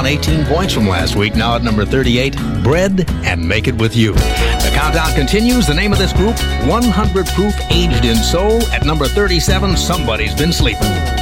down 18 points from last week. Now at number 38, Bread and Make It With You. The countdown continues. The name of this group, 100 Proof Aged in Soul. At number 37, Somebody's Been Sleeping.